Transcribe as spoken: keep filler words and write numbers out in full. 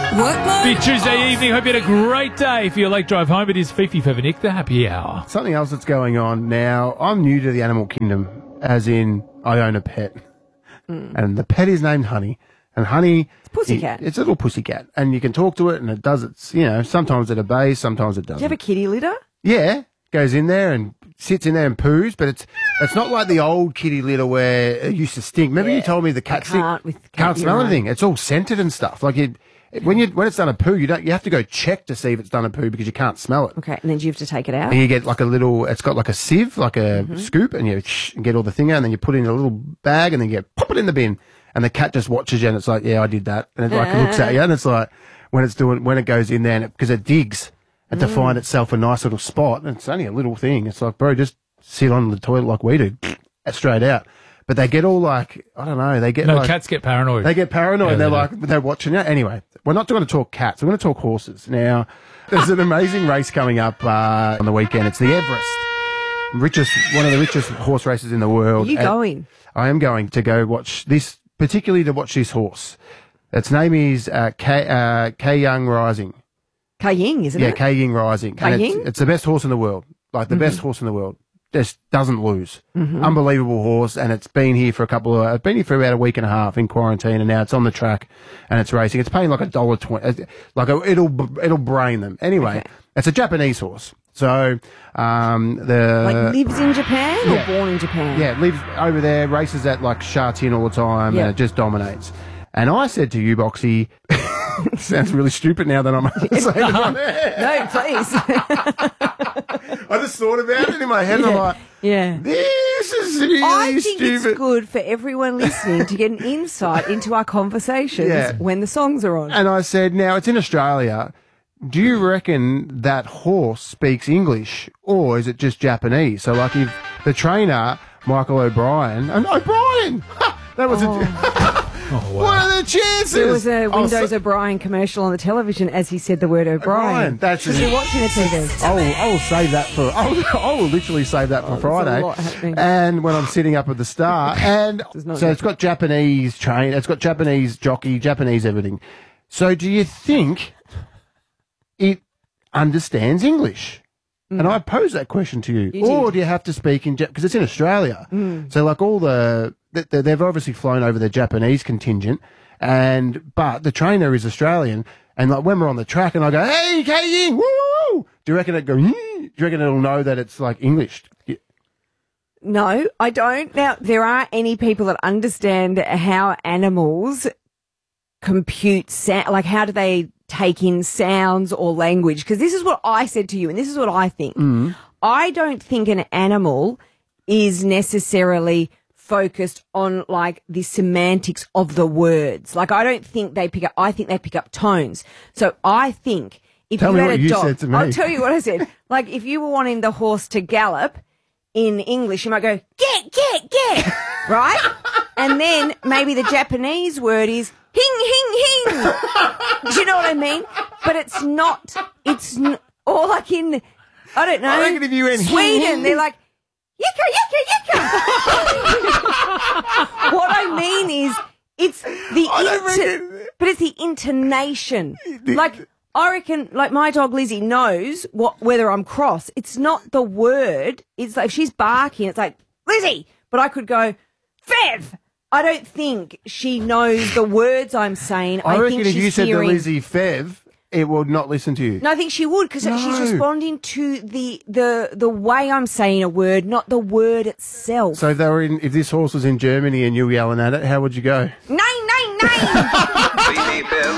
Work mode. Big Tuesday evening. Hope you had a great day for your late drive home. It is Fifi Feather Nick, the happy hour. Something else that's going on now. I'm new to the animal kingdom, as in I own a pet. Mm. And the pet is named Honey. And Honey... It's a pussycat. It, it's a little pussycat. And you can talk to it and it does its, you know, sometimes it obeys, sometimes it doesn't. Do you have a kitty litter? Yeah. Goes in there and sits in there and poos, but it's it's not like the old kitty litter where it used to stink. Remember Yeah. you told me the cat I can't stink, with cat can't smell urine. anything. It's all scented and stuff. Like it, it- when you when it's done a poo, you don't you have to go check to see if it's done a poo because you can't smell it. Okay, and then do you have to take it out? And you get like a little, it's got like a sieve, like a Mm-hmm. scoop, and you sh- get all the thing out, and then you put it in a little bag, and then you get, pop it in the bin, and the cat just watches you, and it's like, yeah, I did that, and it like looks at you, and it's like when it's doing when it goes in there, because it, it digs and to Mm. find itself a nice little spot, and it's only a little thing. It's like, bro, just sit on the toilet like we do, straight out. But they get all like, I don't know, they get No, like, cats get paranoid. they get paranoid. Yeah, and they're they like, they're watching you. Anyway, we're not going to talk cats. We're going to talk horses. Now, there's an amazing race coming up uh, on the weekend. It's the Everest. Richest, one of the richest horse races in the world. Are you And going? I am going to go watch this, particularly to watch this horse. Its name is uh, K, uh, K Young Rising. Kaying, isn't Yeah, it? K Ying Rising. And it's, Kaying? it's the best horse in the world. Like the Mm-hmm. best horse in the world. Just doesn't lose. Unbelievable horse, and it's been here for a couple of. It's been here for about a week and a half in quarantine, and now it's on the track and it's racing. It's paying like a dollar twenty. Like a, it'll it'll brain them. Anyway, Okay. it's a Japanese horse. So um, the Like lives in Japan or yeah. born in Japan? yeah, lives over there, races at like Sha Tin all the time, Yeah. and it just dominates. And I said to you, Boxy, sounds really stupid now that I'm saying it on air. No, please. I just thought about it in my head, and I'm like, yeah. this is really I think stupid. it's good for everyone listening to get an insight into our conversations Yeah. when the songs are on. And I said, now it's in Australia. Do you reckon that horse speaks English or is it just Japanese? So, like, if the trainer, Michael O'Brien, and O'Brien, ha, that was a. Oh, wow. What are the chances? There was a Oh, Windows so- O'Brien commercial on the television as he said the word O'Brien. O'Brien, that's Because it. you're watching the T V. I will, I will save that for. I will, I will literally save that for Oh, there's a Friday. lot happening. And when I'm sitting up at the Star, and is not so good. it's got Japanese train, it's got Japanese jockey, Japanese everything. So do you think it understands English? And I pose that question to you, Mm. You or did. do you have to speak in because it's in Australia? Mm. So like all the th- th- they've obviously flown over the Japanese contingent, and but the trainer is Australian, and like when we're on the track, and I go, "Hey, K Ying, woo, woo, woo," do you reckon it go? "Hmm?" Do you reckon it'll know that it's like English? Yeah. No, I don't. Now, there are any people that understand how animals compute sound, like how do they take in sounds or language? Because this is what I said to you, and this is what I think. I don't think an animal is necessarily focused on like the semantics of the words. Like I don't think they pick up, I think they pick up tones. So I think if Tell you me had what a you dog, said to me. I'll tell you what I said. Like if you were wanting the horse to gallop in English, you might go, get, get, get, right? And then maybe the Japanese word is hing, hing, hing. Do you know what I mean? But it's not, it's, n- or like in, I don't know, I reckon if you went hing, Sweden, hing. they're like, yicka, yicka, yicka. What I mean is, it's the, I don't inter- reckon- but it's the intonation. Like, I reckon, like my dog Lizzie knows what whether I'm cross. It's not the word. It's like if she's barking, it's like Lizzie. But I could go, Fev. I don't think she knows the words I'm saying. I, I, reckon think if she's you said hearing. to Lizzie Fev, it would not listen to you. No, I think she would because she's No. responding to the the the way I'm saying a word, not the word itself. So if they were in, if this horse was in Germany and you were yelling at it, how would you go? Nine, nine, nine. Fifi Bev